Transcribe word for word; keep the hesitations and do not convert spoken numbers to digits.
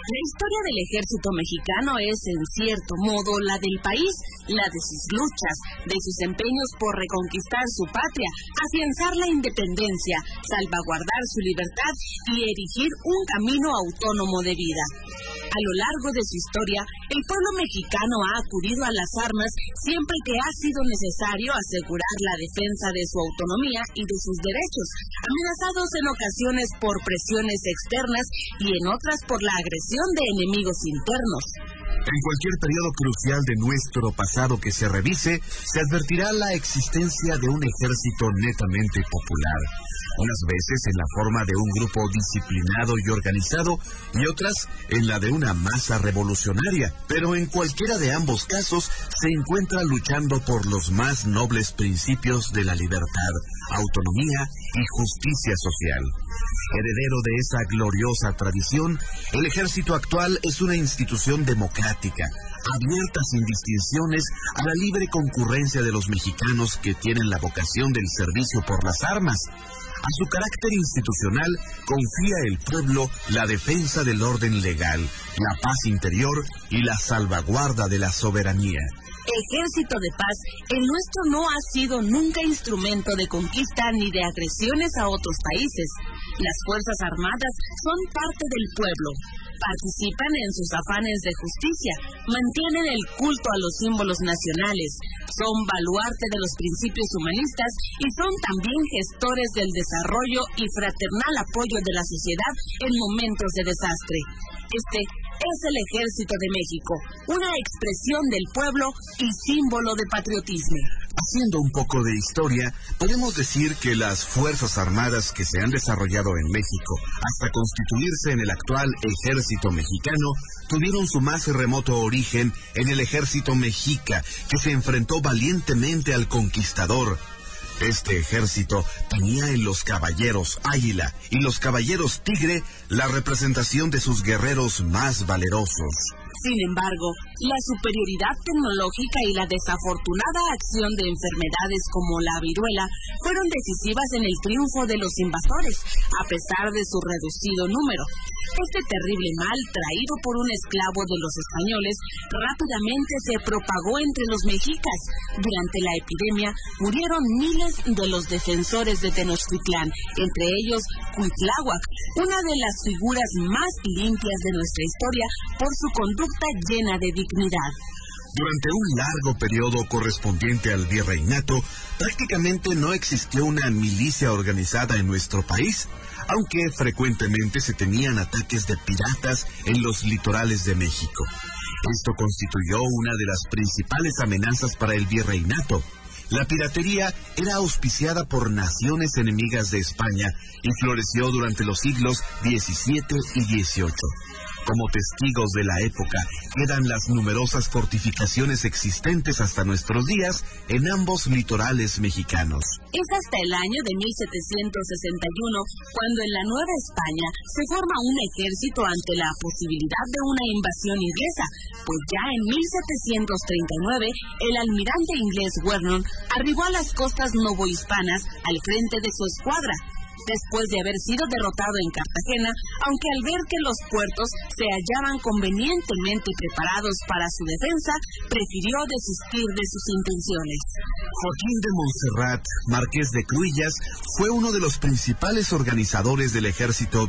La historia del ejército mexicano es, en cierto modo, la del país, la de sus luchas, de sus empeños por reconquistar su patria, afianzar la independencia, salvaguardar su libertad y erigir un camino autónomo de vida. A lo largo de su historia, el pueblo mexicano ha acudido a las armas siempre que ha sido necesario asegurar la defensa de su autonomía y de sus derechos, amenazados en ocasiones por presiones externas y en otras por la agresión de enemigos internos. En cualquier periodo crucial de nuestro pasado que se revise, se advertirá la existencia de un ejército netamente popular, unas veces en la forma de un grupo disciplinado y organizado, y otras en la de una masa revolucionaria, pero en cualquiera de ambos casos se encuentra luchando por los más nobles principios de la libertad, autonomía y justicia social. Heredero de esa gloriosa tradición, el ejército actual es una institución democrática, abierta sin distinciones a la libre concurrencia de los mexicanos que tienen la vocación del servicio por las armas. A su carácter institucional confía el pueblo la defensa del orden legal, la paz interior y la salvaguarda de la soberanía. Ejército de paz, el nuestro no ha sido nunca instrumento de conquista ni de agresiones a otros países. Las Fuerzas Armadas son parte del pueblo, participan en sus afanes de justicia, mantienen el culto a los símbolos nacionales, son baluarte de los principios humanistas y son también gestores del desarrollo y fraternal apoyo de la sociedad en momentos de desastre. Este es el Ejército de México, una expresión del pueblo y símbolo de patriotismo. Haciendo un poco de historia, podemos decir que las Fuerzas Armadas que se han desarrollado en México hasta constituirse en el actual Ejército Mexicano tuvieron su más remoto origen en el Ejército Mexica, que se enfrentó valientemente al conquistador. Este ejército tenía en los caballeros Águila y los caballeros Tigre la representación de sus guerreros más valerosos. Sin embargo, la superioridad tecnológica y la desafortunada acción de enfermedades como la viruela fueron decisivas en el triunfo de los invasores, a pesar de su reducido número. Este terrible mal, traído por un esclavo de los españoles, rápidamente se propagó entre los mexicas. Durante la epidemia murieron miles de los defensores de Tenochtitlán, entre ellos Cuitláhuac, una de las figuras más limpias de nuestra historia por su conducta llena de dignidad. Durante un largo periodo correspondiente al virreinato, prácticamente no existió una milicia organizada en nuestro país, aunque frecuentemente se tenían ataques de piratas en los litorales de México. Esto constituyó una de las principales amenazas para el virreinato. La piratería era auspiciada por naciones enemigas de España y floreció durante los siglos diecisiete y dieciocho. Como testigos de la época quedan las numerosas fortificaciones existentes hasta nuestros días en ambos litorales mexicanos. Es hasta el año de mil setecientos sesenta y uno cuando en la Nueva España se forma un ejército ante la posibilidad de una invasión inglesa, pues ya en mil setecientos treinta y nueve el almirante inglés Vernon arribó a las costas novohispanas al frente de su escuadra. Después de haber sido derrotado en Cartagena, aunque al ver que los puertos se hallaban convenientemente preparados para su defensa, prefirió desistir de sus intenciones. Joaquín de Montserrat, marqués de Cruillas, fue uno de los principales organizadores del ejército